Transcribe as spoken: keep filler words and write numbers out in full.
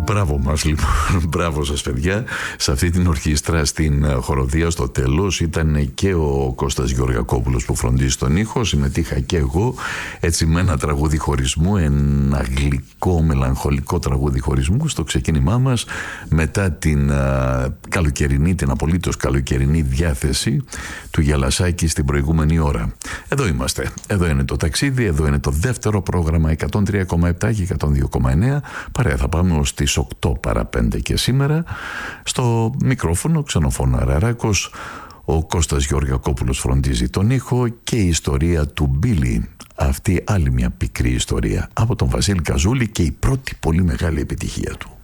Μπράβο μας λοιπόν, μπράβο σας παιδιά. Σε αυτή την ορχήστρα στην χοροδία στο τέλος ήταν και ο Κώστας Γεωργακόπουλος που φροντίζει τον ήχο. Συμμετείχα και εγώ έτσι με ένα τραγούδι χωρισμού, ένα γλυκό μελαγχολικό τραγούδι χωρισμού στο ξεκίνημά μας μετά την α, καλοκαιρινή, την απολύτως καλοκαιρινή διάθεση του Γιαλασάκη στην προηγούμενη ώρα. Εδώ είμαστε, εδώ είναι το ταξίδι, εδώ είναι το δεύτερο πρόγραμμα εκατόν τρία κόμμα επτά και εκατόν δύο κόμμα εννέα. Παρέα θα πάμε ως τις οκτώ παρά πέντε και σήμερα. Στο μικρόφωνο Ξενοφώνου Αραράκος, ο Κώστας Γεωργακόπουλος φροντίζει τον ήχο και η ιστορία του Μπίλι. Αυτή άλλη μια πικρή ιστορία από τον Βασίλη Καζούλη και η πρώτη πολύ μεγάλη επιτυχία του.